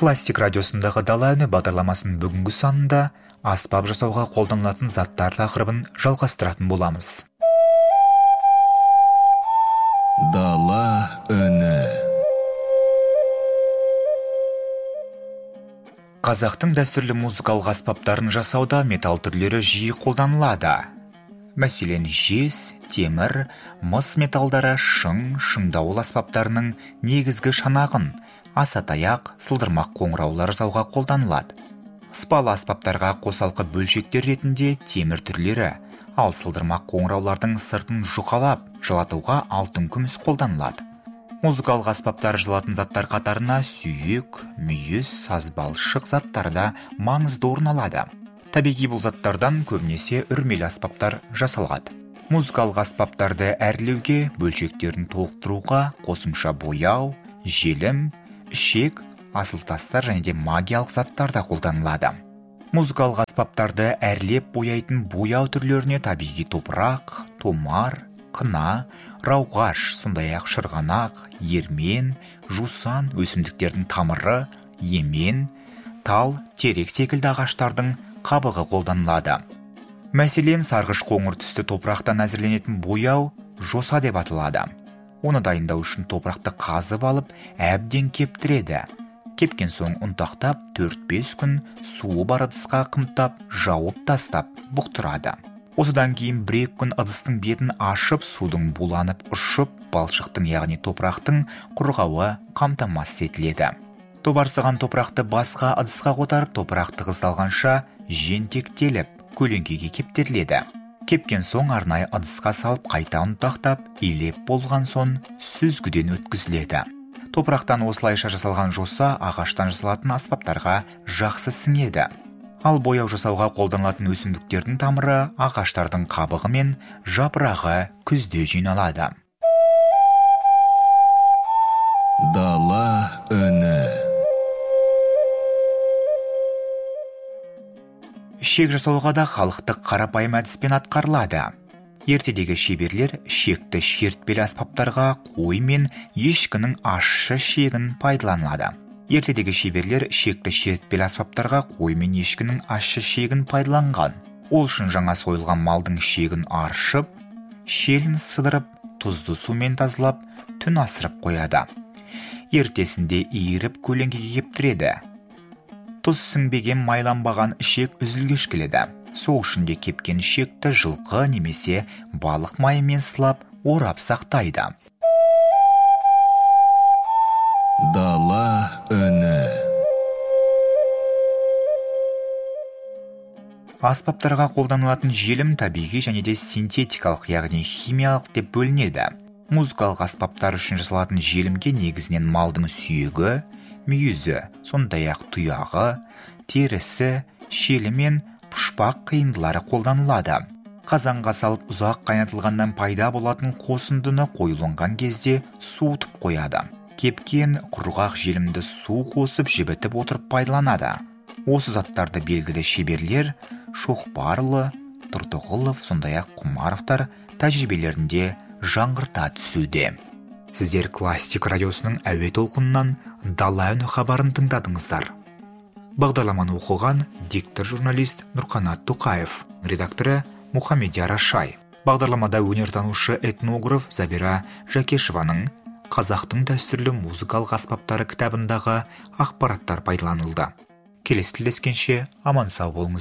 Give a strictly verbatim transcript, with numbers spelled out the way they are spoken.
Классик радиосындағы Дала үні бағдарламасының бүгінгі санында аспап жасауға қолданылатын заттар тақырыбын жалғастыратын боламыз. Дала үні. Қазақтың дәстүрлі музыкалық аспаптарын жасауда металл түрлері жиі қолданылады. Мәселен, жез, темір, мыс металдары шың, шыңдауыл аспаптарының негізгі шанағын, асатаяқ, сылдырмақ қоңыраулар жасауға қолданылады. Ыспалы аспаптарға қосалқы бөлшектер ретінде темір түрлері, ал сылдырмақ қоңыраулардың сыртын жұқалап, жылатуға алтын күміс қолданылады. Музыкалық аспаптар жылатын заттар қатарына сүйек, мүйіз, сазбалшық заттарда маңызды орын алады. Табиғи бұл заттардан көбінесе үрмелі аспаптар жасалған. Музыкалық аспаптарды әрлеуге, бөлшектерін толықтыруға қосымша бояу, желім, ішек, асыл тастар және де магиялық заттар да қолданылады. Музыкалық аспаптарды әрлеп бояйтын бояу түрлеріне табиғи топырақ, томар, қына, рауғаш, сондай-ақ шырғанақ, ермен, жусан, өсімдіктердің тамыры, емен, тал, терек секілді ағаштардың қабығы қолданылады. Мәселен, сарғыш қоңыр түсті топырақтан әзірленетін бояу жоса деп аталады. Оны дайындау үшін топырақты қазып алып, әбден кептіреді. Кепкен соң ұнтақтап, төрт-бес күн суы бар ыдысқа қымтап, жауып тастап, бұқтырады. Осыдан кейін бір-екі күн ыдыстың бетін ашып, судың буланып ұшып, балшықтың яғни топырақтың құрғауы қамтамасыз етіледі. Тобарсыған топырақты басқа ыдысқа қотарып, топырақ тығыздалғанша жентектеліп, көлеңкеге кептіріледі. Кепкен соң арнайы ыдысқа салып, қайта ұнтақтап, илеп болған соң сүзгіден өткізіледі. Топырақтан осылайша жасалған жоса ағаштан жасалатын аспаптарға жақсы сіңеді. Ал бояу жасауға қолданылатын өсімдіктердің тамыры ағаштардың қабығы мен жапырағы күзде жиналады. Дала үні. Шек жасауға да халықтық қарапайым әдіспен атқарылады. Ертедегі шеберлер шекті шертпелі аспаптарға қой мен ешкінің ащы шегін пайдаланады. Ертедегі шеберлер шекті шертпелі аспаптарға қой мен ешкінің ащы шегін пайдаланған. Ол үшін жаңа сойылған малдың шегін аршып, шелін сыдырып, тұзды сумен тазалап, түн асырып қояды. Ертесінде иіріп көлеңкеге кептіреді. Тұз сіңбеген майланбаған шек үзілгіш келеді. Сол үшін де кепкен шекті жылқы немесе балық майымен сылап, орап сақтайды. Дала үні. Аспаптарға қолданылатын желім табиғи және де синтетикалық, яғни химиялық деп бөлінеді. Музыкалық аспаптар үшін жасалатын желімге негізінен малдың сүйегі, мүйізі, сондай-ақ тұяғы, терісі, шелі мен пұшпақ қиындылары қолданылады. Қазанға салып ұзақ қайнатылғаннан пайда болатын қосындыны қойылынған кезде суытып қояды. Кепкен құрғақ желімді су қосып жібітіп отырып пайдаланады. Осы заттарды белгілі шеберлер Шоқпарлы, Тұртығылов, сондай-ақ Құмаровтар тәжірибелерінде жаңғырта түсуде. Сіздер Классик радиосының әуе толқынынан Дала үні хабарын тыңдадыңыздар. Бағдарламаны оқыған диктор журналист Нұрқанат Тоқаев, редакторы Мұхамедияр Ашай. Бағдарламада өнертанушы этнограф Забира Жакешеваның Қазақтың дәстүрлі музыкалық аспаптары кітабындағы ақпараттар пайдаланылды. Келесі тілдескенше аман сау болыңыздар.